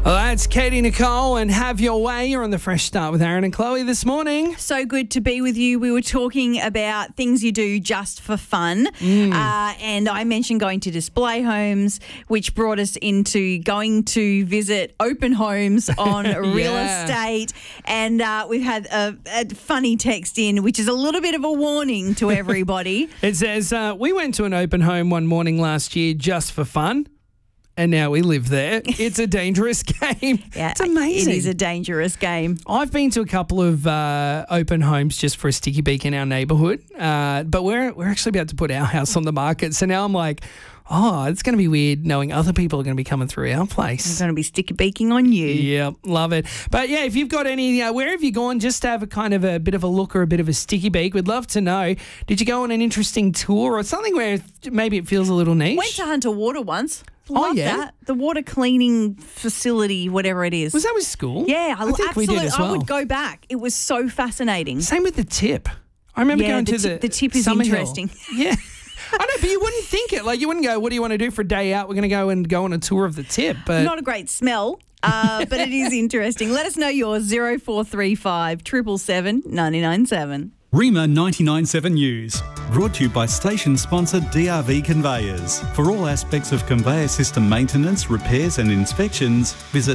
Well, that's Katie Nicole and Have Your Way. You're on the Fresh Start with Aaron and Chloe this morning. So good to be with you. We were talking about things you do just for fun. And I mentioned going to display homes, which brought us into going to visit open homes on real estate. And we've had a funny text in, which is a little bit of a warning to everybody. It says, we went to an open home one morning last year just for fun. And now we live there. It's a dangerous game. Yeah, it's amazing. It is a dangerous game. I've been to a couple of open homes just for a sticky beak in our neighbourhood, but we're actually about to put our house on the market. So now I'm like, oh, it's going to be weird knowing other people are going to be coming through our place. It's going to be sticky beaking on you. Yeah, love it. But yeah, if you've got any, where have you gone just to have a kind of a bit of a look or a bit of a sticky beak? We'd love to know. Did you go on an interesting tour or something where maybe it feels a little niche? Went to Hunter Water once. Love yeah? that. The water cleaning facility, whatever it is. Was that with school? Yeah, I think absolutely. we did as well. I would go back. It was so fascinating. Same with the tip. I remember going to the tip is Summer interesting. Hill. Yeah. I know, but you wouldn't think it. Like, you wouldn't go, what do you want to do for a day out? We're going to go on a tour of the tip. But Not a great smell, but it is interesting. Let us know yours, 0435 777 997. Rima 99.7 News, brought to you by station sponsor DRV Conveyors. For all aspects of conveyor system maintenance, repairs and inspections, visit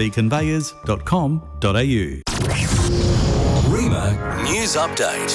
drvconveyors.com.au. Rima News Update.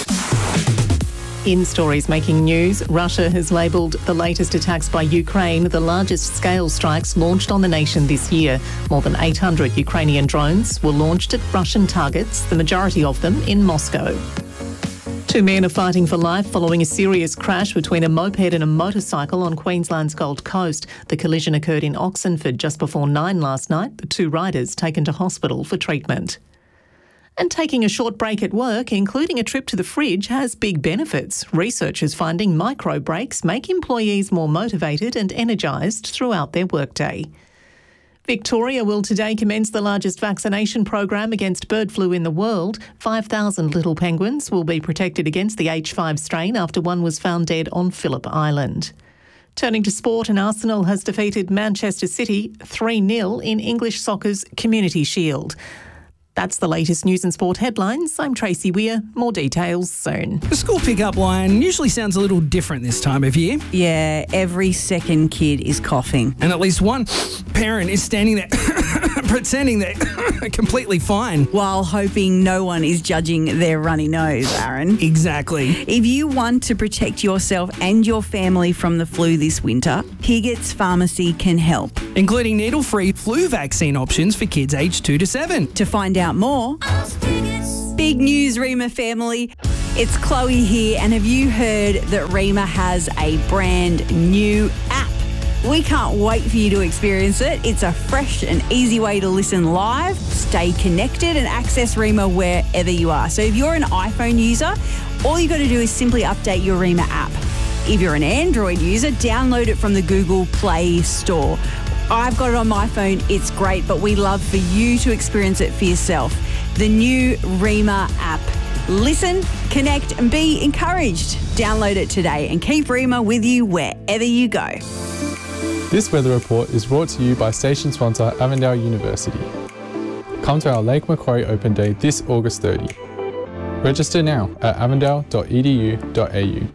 In stories making news, Russia has labelled the latest attacks by Ukraine the largest scale strikes launched on the nation this year. More than 800 Ukrainian drones were launched at Russian targets, the majority of them in Moscow. Two men are fighting for life following a serious crash between a moped and a motorcycle on Queensland's Gold Coast. The collision occurred in Oxenford just before 9 last night. The two riders taken to hospital for treatment. And taking a short break at work, including a trip to the fridge, has big benefits. Researchers finding micro breaks make employees more motivated and energised throughout their workday. Victoria will today commence the largest vaccination program against bird flu in the world. 5,000 little penguins will be protected against the H5 strain after one was found dead on Phillip Island. Turning to sport, and Arsenal has defeated Manchester City 3-0 in English soccer's Community Shield. That's the latest news and sport headlines. I'm Tracy Weir. More details soon. The school pickup line usually sounds a little different this time of year. Yeah, every second kid is coughing. And at least one parent is standing there pretending they're completely fine. While hoping no one is judging their runny nose, Aaron. Exactly. If you want to protect yourself and your family from the flu this winter, Higgett's Pharmacy can help. Including needle-free flu vaccine options for kids aged 2 to 7. To find out more, big news, Rima family. It's Chloe here, and have you heard that Rima has a brand new app? We can't wait for you to experience it. It's a fresh and easy way to listen live, stay connected and access Rima wherever you are. So if you're an iPhone user, all you got to do is simply update your Rima app. If you're an Android user, download it from the Google Play Store. I've got it on my phone. It's great, but we love for you to experience it for yourself. The new Rima app. Listen, connect and be encouraged. Download it today and keep Rima with you wherever you go. This weather report is brought to you by station sponsor Avondale University. Come to our Lake Macquarie Open Day this August 30. Register now at avondale.edu.au.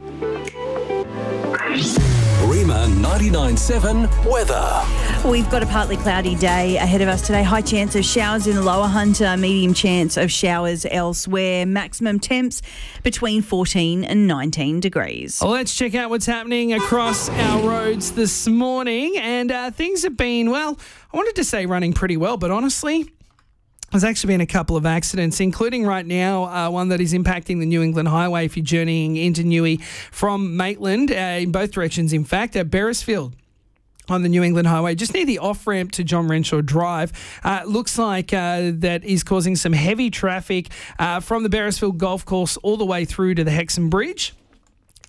Rima 99.7 weather. We've got a partly cloudy day ahead of us today. High chance of showers in the lower Hunter, medium chance of showers elsewhere. Maximum temps between 14 and 19 degrees. Well, let's check out what's happening across our roads this morning. And things have been, well, I wanted to say running pretty well, but honestly, there's actually been a couple of accidents, including right now one that is impacting the New England Highway if you're journeying into Newey from Maitland, in both directions, in fact, at Beresfield. On the New England Highway, just near the off-ramp to John Renshaw Drive. Looks like that is causing some heavy traffic from the Beresfield Golf Course all the way through to the Hexham Bridge.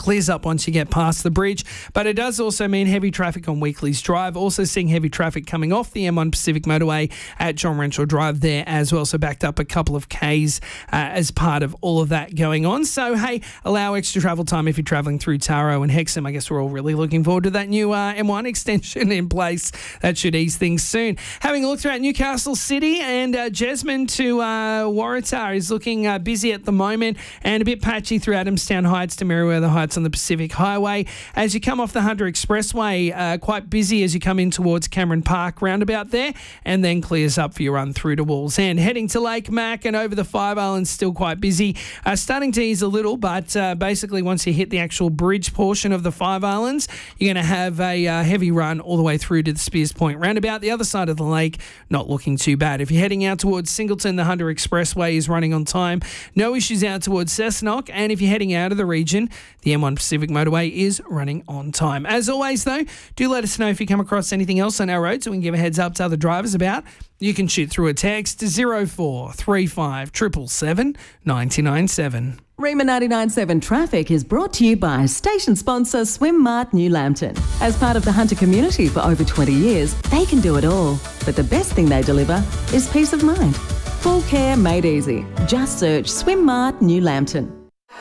clears up once you get past the bridge. But it does also mean heavy traffic on Weekleys Drive. Also seeing heavy traffic coming off the M1 Pacific Motorway at John Renshaw Drive there as well. So backed up a couple of Ks as part of all of that going on. So, hey, allow extra travel time if you're travelling through Taro and Hexham. I guess we're all really looking forward to that new M1 extension in place. That should ease things soon. Having a look throughout Newcastle City, and Jasmine to Waratah is looking busy at the moment and a bit patchy through Adamstown Heights to Merriweather Heights on the Pacific Highway. As you come off the Hunter Expressway, quite busy as you come in towards Cameron Park roundabout there, and then clears up for your run through to Walls End. Heading to Lake Mac and over the Five Islands, still quite busy. Starting to ease a little, but basically once you hit the actual bridge portion of the Five Islands, you're going to have a heavy run all the way through to the Spears Point roundabout. The other side of the lake, not looking too bad. If you're heading out towards Singleton, the Hunter Expressway is running on time. No issues out towards Cessnock. And if you're heading out of the region, the M1 Pacific Motorway is running on time. As always, though, do let us know if you come across anything else on our road so we can give a heads up to other drivers about. You can shoot through a text to 0435 777 997. Rima 99.7 Traffic is brought to you by station sponsor Swimmart New Lambton. As part of the Hunter community for over 20 years, they can do it all. But the best thing they deliver is peace of mind. Full care made easy. Just search Swimmart New Lambton.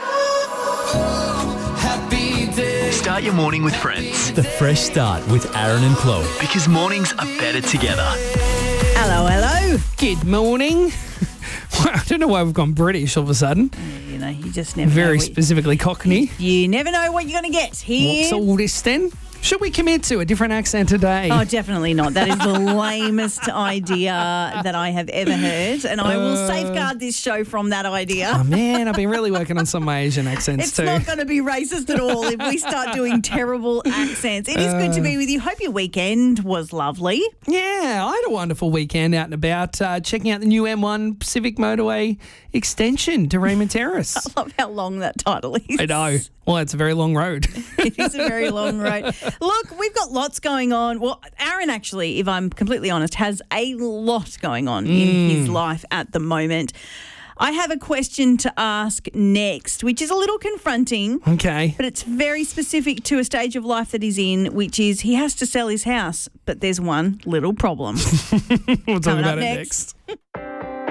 Start your morning with friends. The Fresh Start with Aaron and Chloe. Because mornings are better together. Hello, hello. Good morning. I don't know why we've gone British all of a sudden. You know, you just never Very know. specifically Cockney. You never know what you're going to get here. What's all this then? Should we commit to a different accent today? Oh, definitely not. That is the lamest idea that I have ever heard, and I will safeguard this show from that idea. Oh, man, I've been really working on some of my Asian accents It's too. not going to be racist at all if we start doing terrible accents. It is good to be with you. Hope your weekend was lovely. Yeah, I had a wonderful weekend out and about checking out the new M1 Pacific Motorway extension to Raymond Terrace. I love how long that title is. I know. Well, it's a very long road. It is a very long road. Look, we've got lots going on. Well, Aaron actually, if I'm completely honest, has a lot going on in his life at the moment. I have a question to ask next, which is a little confronting. Okay. But it's very specific to a stage of life that he's in, which is he has to sell his house. But there's one little problem. We'll talk Coming about up it next. next.